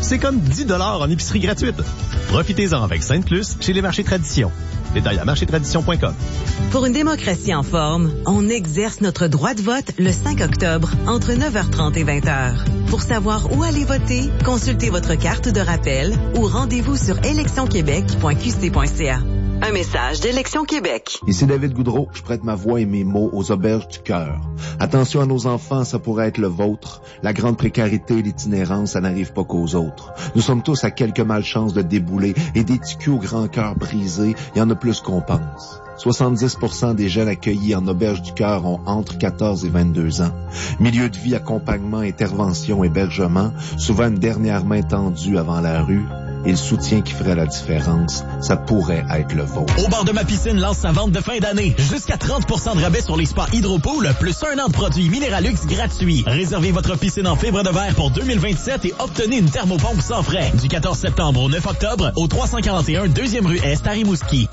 c'est comme 10 $ en épicerie gratuite. Profitez-en avec Sainte-Luce chez les marchés Tradition. Détails à marchétradition.com. Pour une démocratie en forme, on exerce notre droit de vote le 5 octobre entre 9h30 et 20h. Pour savoir où aller voter, consultez votre carte de rappel ou rendez-vous sur électionquebec.qc.ca. Un message d'Élection Québec. Ici David Goudreau, je prête ma voix et mes mots aux auberges du cœur. Attention à nos enfants, ça pourrait être le vôtre. La grande précarité et l'itinérance, ça n'arrive pas qu'aux autres. Nous sommes tous à quelques malchances de débouler et des ticus au grand cœur brisé, il y en a plus qu'on pense. 70% des jeunes accueillis en auberge du cœur ont entre 14 et 22 ans. Milieu de vie, accompagnement, intervention, hébergement, souvent une dernière main tendue avant la rue. Et le soutien qui ferait la différence, ça pourrait être le vôtre. Au bar de ma piscine lance sa vente de fin d'année. Jusqu'à 30% de rabais sur les spas Hydropool, plus 1 an de produits Minéralux gratuits. Réservez votre piscine en fibre de verre pour 2027 et obtenez une thermopompe sans frais. Du 14 septembre au 9 octobre, au 341 2e rue Est à Rimouski.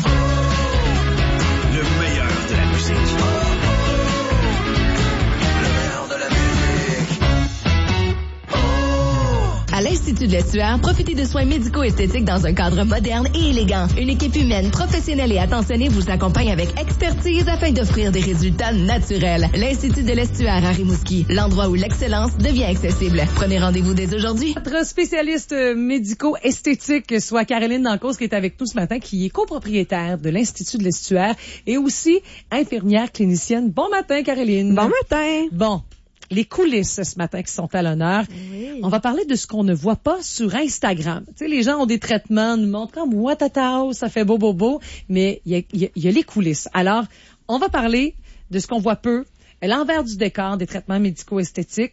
Le meilleur de la musique. Le meilleur de la musique. À l'Institut de l'Estuaire, profitez de soins médico-esthétiques dans un cadre moderne et élégant. Une équipe humaine, professionnelle et attentionnée vous accompagne avec expertise afin d'offrir des résultats naturels. L'Institut de l'Estuaire à Rimouski, l'endroit où l'excellence devient accessible. Prenez rendez-vous dès aujourd'hui. Notre spécialiste médico-esthétique, soit Caroline Dancause, qui est avec nous ce matin, qui est copropriétaire de l'Institut de l'Estuaire et aussi infirmière clinicienne. Bon matin, Caroline. Bon matin. Bon. Les coulisses ce matin qui sont à l'honneur. Oui. On va parler de ce qu'on ne voit pas sur Instagram. Tu sais, les gens ont des traitements, nous montrent comme ouatatao, ça fait beau, mais il y a les coulisses. Alors, on va parler de ce qu'on voit peu, l'envers du décor des traitements médico-esthétiques.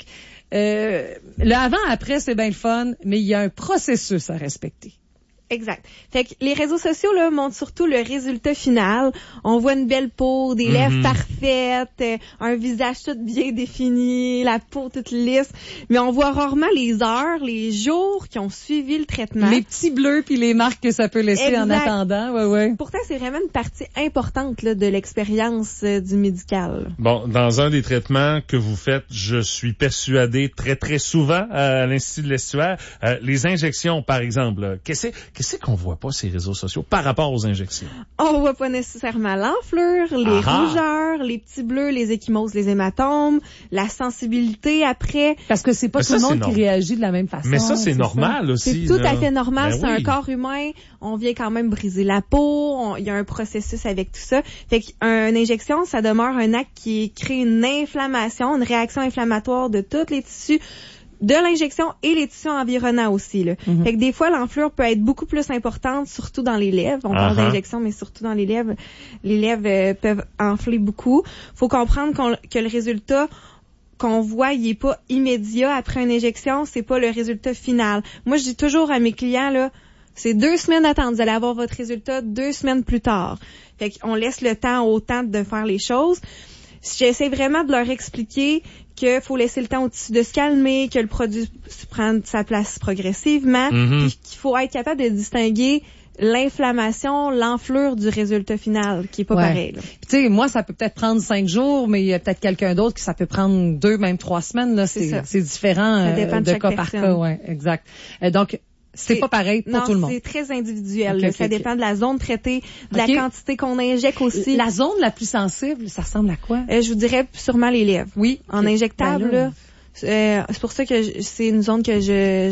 Le avant-après, c'est bien le fun, mais il y a un processus à respecter. Exact. Fait que les réseaux sociaux là montrent surtout le résultat final. On voit une belle peau, des lèvres parfaites, un visage tout bien défini, la peau toute lisse, mais on voit rarement les heures, les jours qui ont suivi le traitement. Les petits bleus puis les marques que ça peut laisser en attendant. Ouais. Pourtant, c'est vraiment une partie importante là, de l'expérience du médical. Bon, dans un des traitements que vous faites, je suis persuadé très très souvent à l'Institut de l'Estuaire, les injections par exemple, là, Qu'est-ce qu'on voit pas ces réseaux sociaux par rapport aux injections? On voit pas nécessairement l'enflure, les rougeurs, les petits bleus, les ecchymoses, les hématomes, la sensibilité après. Parce que c'est pas tout le monde qui réagit de la même façon. Mais ça, c'est normal aussi. C'est tout à fait normal. Ben c'est un corps humain. On vient quand même briser la peau. Il y a un processus avec tout ça. Fait qu'une injection, ça demeure un acte qui crée une inflammation, une réaction inflammatoire de tous les tissus de l'injection et les tissus environnants aussi, là. Fait que des fois, l'enflure peut être beaucoup plus importante, surtout dans les lèvres. On parle d'injection, mais surtout dans les lèvres. Les lèvres peuvent enfler beaucoup. Faut comprendre que le résultat qu'on voit, il est pas immédiat après une injection, c'est pas le résultat final. Moi, je dis toujours à mes clients, là, c'est 2 semaines d'attente. Vous allez avoir votre résultat 2 semaines plus tard. Fait qu'on laisse le temps au temps de faire les choses. J'essaie vraiment de leur expliquer qu'il faut laisser le temps au tissu de se calmer, que le produit prend sa place progressivement, puis qu'il faut être capable de distinguer l'inflammation, l'enflure du résultat final, qui est pas pareil. Tu sais, moi, ça peut peut-être prendre 5 jours, mais il y a peut-être quelqu'un d'autre qui ça peut prendre 2, même 3 semaines. Là, c'est différent ça dépend de cas par cas. Ouais, exact. Donc, c'est pas pareil pour tout le monde. Non, c'est très individuel. Ça dépend de la zone traitée, de la quantité qu'on injecte aussi. La zone la plus sensible, ça ressemble à quoi? Je vous dirais sûrement les lèvres. Oui. En injectable, là. C'est pour ça que c'est une zone que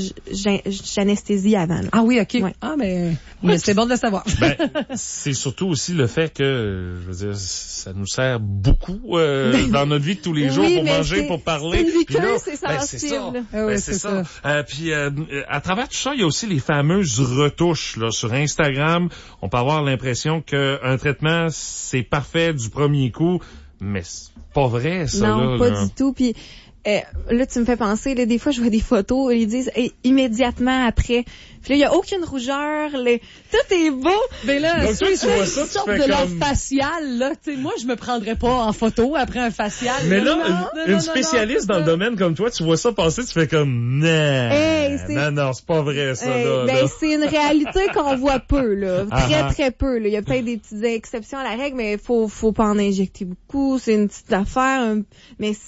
j'anesthésie avant. Là. Ah oui, OK. Ouais. Ah, mais c'est bon de le savoir. C'est surtout aussi le fait que, je veux dire, ça nous sert beaucoup dans notre vie de tous les jours pour manger, pour parler. C'est une muqueuse, c'est sensible. C'est ça. Puis à travers tout ça, il y a aussi les fameuses retouches là sur Instagram. On peut avoir l'impression qu'un traitement c'est parfait du premier coup, mais c'est pas vrai ça. Non, pas du tout. Puis là, tu me fais penser, là, des fois, je vois des photos, ils disent immédiatement après. Puis là, il n'y a aucune rougeur, tout est beau. Mais là, donc, toi, tu vois ça, tu fais de leur comme... facial, là, tu sais, moi, je me prendrais pas en photo après un facial. Mais là, une spécialiste dans le domaine comme toi, tu vois ça passer, tu fais comme, non, c'est pas vrai, ça, là. Ben, c'est une réalité qu'on voit peu, là. Très peu, là. Il y a peut-être des petites exceptions à la règle, mais faut pas en injecter beaucoup. C'est une petite affaire, mais c'est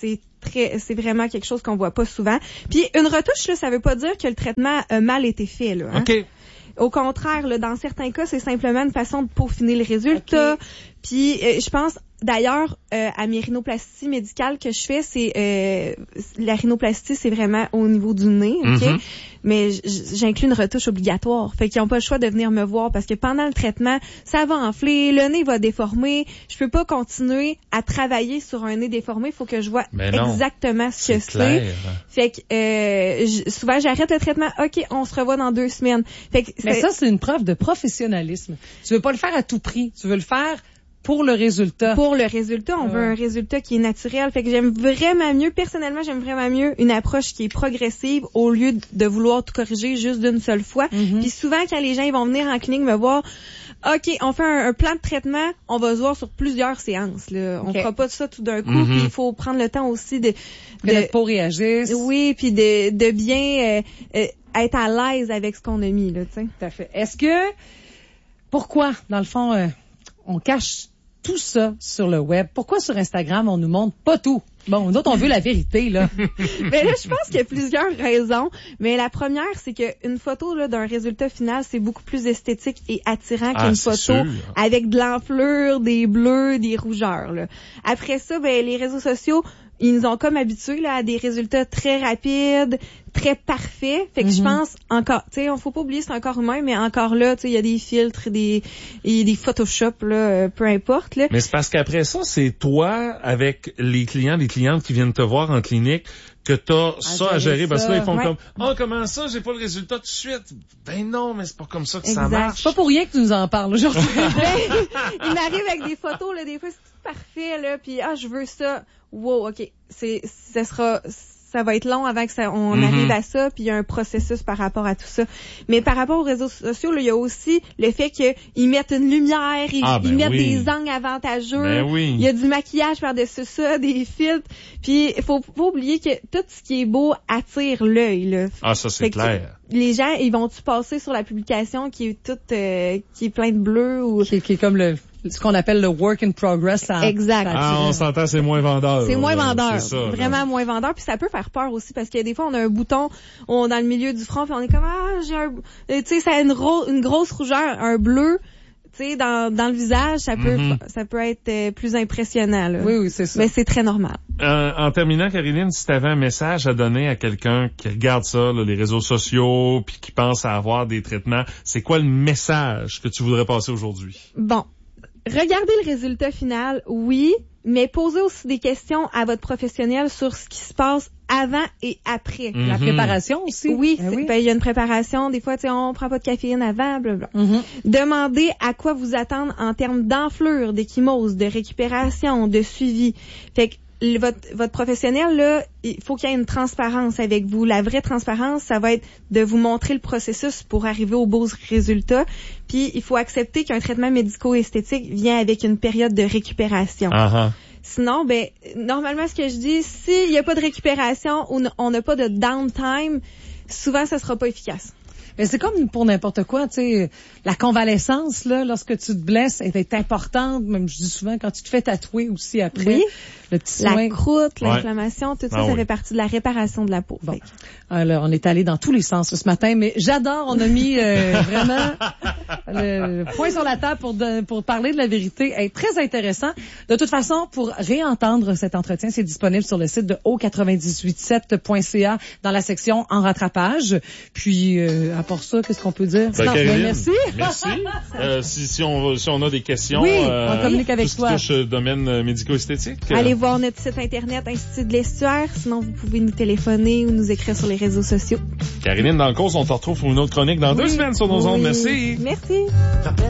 c'est vraiment quelque chose qu'on voit pas souvent. Puis une retouche, là, ça veut pas dire que le traitement a mal été fait, là. Hein? OK. Au contraire, là, dans certains cas, c'est simplement une façon de peaufiner le résultat. Okay. Puis, je pense, d'ailleurs, à mes rhinoplasties médicales que je fais, c'est la rhinoplastie, c'est vraiment au niveau du nez, ok. Mm-hmm. Mais j'inclus une retouche obligatoire. Fait qu'ils n'ont pas le choix de venir me voir parce que pendant le traitement, ça va enfler, le nez va déformer. Je peux pas continuer à travailler sur un nez déformé. Il faut que je vois exactement ce que c'est. Fait que souvent, j'arrête le traitement. OK, on se revoit dans 2 semaines. Fait que mais ça, c'est une preuve de professionnalisme. Tu veux pas le faire à tout prix. Tu veux le faire pour le résultat. Pour le résultat, on veut un résultat qui est naturel. Fait que j'aime vraiment mieux, personnellement, une approche qui est progressive au lieu de vouloir tout corriger juste d'une seule fois. Mm-hmm. Puis souvent, quand les gens ils vont venir en clinique me voir, OK, on fait un plan de traitement, on va se voir sur plusieurs séances. Là. On fera pas ça tout d'un coup, puis il faut prendre le temps aussi que notre peau réagisse. Oui, puis de bien être à l'aise avec ce qu'on a mis. Là, t'sais. Tout à fait. Pourquoi, dans le fond, on cache tout ça sur le web? Pourquoi sur Instagram, on nous montre pas tout? Bon, nous autres, on veut la vérité, là. Mais là, je pense qu'il y a plusieurs raisons. Mais la première, c'est qu'une photo là, d'un résultat final, c'est beaucoup plus esthétique et attirant qu'une photo avec de l'enflure, des bleus, des rougeurs. Là. Après ça, les réseaux sociaux, ils nous ont comme habitués là, à des résultats très rapides, très parfaits. Fait que je pense encore, tu sais, on faut pas oublier c'est un corps humain, mais encore là, tu sais, il y a des filtres, des Photoshop là, peu importe là. Mais c'est parce qu'après ça, c'est toi avec les clientes qui viennent te voir en clinique que t'as ça à gérer parce que là ils font comme comment ça j'ai pas le résultat tout de suite. Ben non, mais c'est pas comme ça que ça marche. C'est pas pour rien que tu nous en parles aujourd'hui. Il m'arrive avec des photos là, des fois c'est tout parfait là, puis je veux ça. Wow, OK, ça va être long avant que on arrive à ça, puis il y a un processus par rapport à tout ça. Mais par rapport aux réseaux sociaux, là, il y a aussi le fait qu'ils mettent une lumière, ils mettent des angles avantageux. Il y a du maquillage par-dessus ça, des filtres. Puis il faut pas oublier que tout ce qui est beau attire l'œil. Là. Ah, ça c'est clair. Les gens, ils vont-tu passer sur la publication qui est toute qui est plein de bleu ou qui est comme ce qu'on appelle le work in progress. Exact. On s'entend, c'est moins vendeur. C'est moins vendeur. C'est ça, vraiment moins vendeur. Puis ça peut faire peur aussi parce que des fois, on a un bouton dans le milieu du front puis on est comme tu sais, ça a une grosse rougeur, un bleu. Tu sais, dans le visage, ça peut être plus impressionnant. Là. Oui, c'est ça. Mais c'est très normal. En terminant, Caroline, si tu avais un message à donner à quelqu'un qui regarde ça, là, les réseaux sociaux, puis qui pense à avoir des traitements, c'est quoi le message que tu voudrais passer aujourd'hui? Bon. Regardez le résultat final, oui, mais posez aussi des questions à votre professionnel sur ce qui se passe avant et après. La préparation aussi. Oui, il y a une préparation. Des fois, on prend pas de caféine avant, blablabla. Demandez à quoi vous attendre en termes d'enflure, d'échymose, de récupération, de suivi. Fait que votre professionnel, là, il faut qu'il y ait une transparence avec vous. La vraie transparence, ça va être de vous montrer le processus pour arriver aux beaux résultats. Puis, il faut accepter qu'un traitement médico-esthétique vient avec une période de récupération. Sinon, normalement, ce que je dis, s'il n'y a pas de récupération ou on n'a pas de downtime, souvent, ça sera pas efficace. Mais c'est comme pour n'importe quoi, tu sais, la convalescence, là, lorsque tu te blesses, est importante. Même, je dis souvent, quand tu te fais tatouer aussi après. Oui. Le petit soin. La croûte, l'inflammation, tout ça, ça fait partie de la réparation de la peau. Bon. Alors, on est allé dans tous les sens ce matin, mais j'adore, on a mis vraiment le point sur la table pour parler de la vérité. Très intéressant. De toute façon, pour réentendre cet entretien, c'est disponible sur le site de o987.ca dans la section en rattrapage. Puis, à part ça, qu'est-ce qu'on peut dire? Merci. Merci. Si on a des questions, on communique avec toi. Tout ce qui touche domaine médico-esthétique. Allez voir notre site internet Institut de l'Estuaire. Sinon, vous pouvez nous téléphoner ou nous écrire sur les réseaux sociaux. Caroline Dancause, on te retrouve pour une autre chronique dans 2 semaines sur nos ondes. Merci. Merci.